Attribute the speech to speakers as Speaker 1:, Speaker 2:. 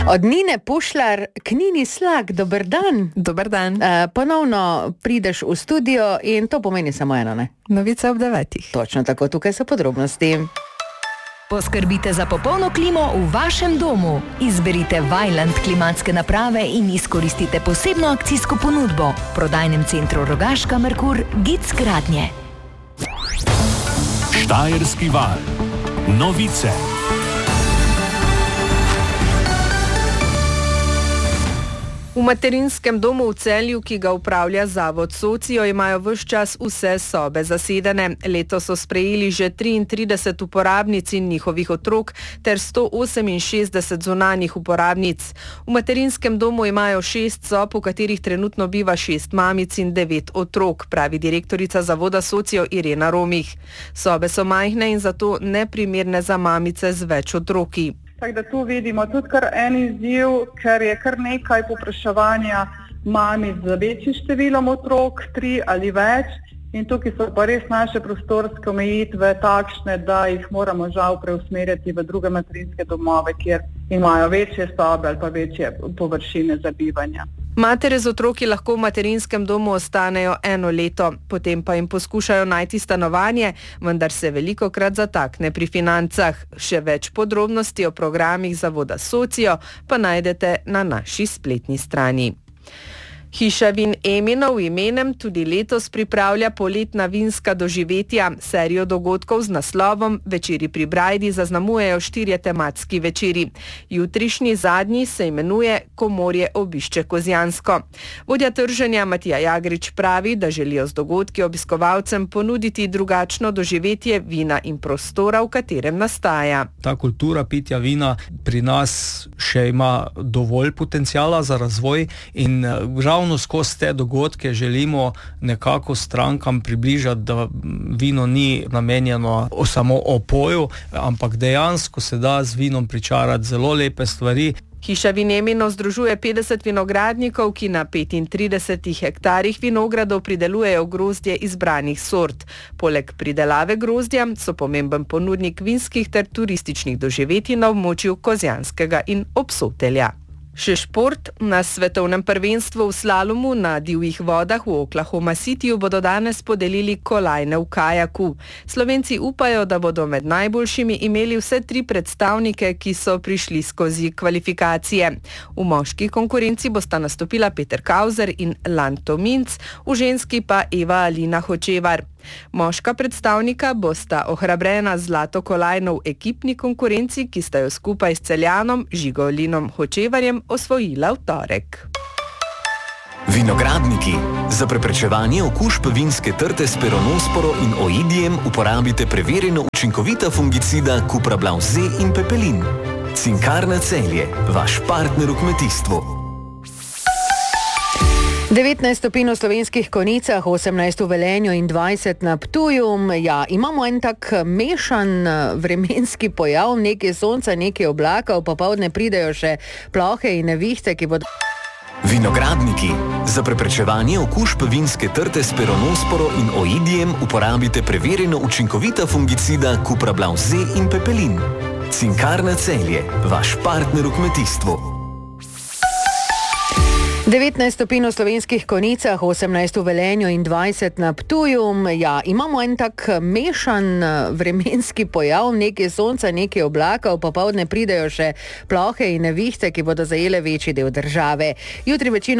Speaker 1: Od Nine Pušlar k Nini Slak, dober dan.
Speaker 2: Dober dan.
Speaker 1: Ponovno prideš v studio in to pomeni samo eno, ne?
Speaker 2: Novice ob 9.
Speaker 1: Točno tako, tukaj so podrobnosti.
Speaker 3: Poskrbite za popolno klimo v vašem domu. Izberite Vaillant klimatske naprave in izkoristite posebno akcijsko ponudbo. V prodajnem centru Rogaška Merkur, Gic gradnje.
Speaker 4: Štajerski val. Novice.
Speaker 2: V materinskem domu v Celju, ki ga upravlja Zavod Socio, imajo ves čas vse sobe zasedene. Letos so sprejeli že 33 uporabnic in njihovih otrok ter 168 zunanjih uporabnic. V materinskem domu imajo 6 sob, v katerih trenutno biva 6 mamic in 9 otrok, pravi direktorica Zavoda Socio Irena Romih. Sobe so majhne in zato neprimerne za mamice z več otroki.
Speaker 5: Tako da tu vidimo tudi kar en izziv, ker je kar nekaj povpraševanja mamic z večjim številom otrok, 3 ali več. In tukaj so pa res naše prostorske omejitve takšne, da jih moramo žal preusmerjati v druge materinske domove, kjer imajo večje sobe ali pa večje površine za bivanje.
Speaker 2: Matere z otroki lahko v materinskem domu ostanejo 1 leto, potem pa jim poskušajo najti stanovanje, vendar se velikokrat zatakne pri financah. Še več podrobnosti o programih Zavoda Socio pa najdete na naši spletni strani. Hiša vin Eminov imenem tudi letos pripravlja poletna vinska doživetja. Serijo dogodkov z naslovom Večeri pri Brajdi zaznamujejo 4 tematski večeri. Jutrišnji zadnji se imenuje Komorje obišče Kozjansko. Vodja trženja Matija Jagrič pravi, da želijo z dogodki obiskovalcem ponuditi drugačno doživetje vina in prostora, v katerem nastaja.
Speaker 6: Ta kultura pitja vina pri nas še ima dovolj potencijala za razvoj in ravno skozi te dogodke želimo nekako strankam približati, da vino ni namenjeno samo opoju, ampak dejansko se da z vinom pričarati zelo lepe stvari.
Speaker 2: Hiša vin Eminov združuje 50 vinogradnikov, ki na 35 hektarjih vinogradov pridelujejo grozdje izbranih sort. Poleg pridelave grozdja so pomemben ponudnik vinskih ter turističnih doživetij na območju Kozjanskega in Obsotelja. Še šport. Na svetovnem prvenstvu v slalomu na divjih vodah v Oklahoma Cityju bodo danes podelili kolajne v kajaku. Slovenci upajo, da bodo med najboljšimi imeli vse 3 predstavnike, ki so prišli skozi kvalifikacije. V moški konkurenci bosta nastopila Peter Kauzer in Lan Tominc, v ženski pa Eva Alina Hočevar. Moška predstavnika bosta ohrabrena z zlato kolajno v ekipni konkurenci, ki sta jo skupaj s Celjanom Žigolinom Hočevarjem osvojila v torek.
Speaker 7: Vinogradniki. Za preprečevanje okužb vinske trte s peronosporo in oidijem uporabite preverjeno učinkovita fungicida Cuprablav Z in Pepelin. Cinkarna Celje, vaš partner v kmetijstvu.
Speaker 1: 19 stopinj v Slovenskih Konjicah, 18 v Velenju in 20 na Ptuju. Ja, imamo en tak mešan vremenski pojav, nekaj sonca, nekaj oblakov, popoldne pridejo še plohe in nevihte, ki bodo...
Speaker 7: Vinogradniki. Za preprečevanje okužb vinske trte s peronosporo in oidijem uporabite preverjeno učinkovita fungicida Cuprablav Z in Pepelin. Cinkarna Celje, vaš partner v kmetijstvu.
Speaker 1: 19 stopinj v Slovenskih Konjicah, 18 v Velenju in 20 na Ptuju. Ja, imamo en tak mešan vremenski pojav, nekaj sonca, nekaj oblakov, popoldne pridejo še plohe in nevihte, ki bodo zajele večji del države. Jutri večino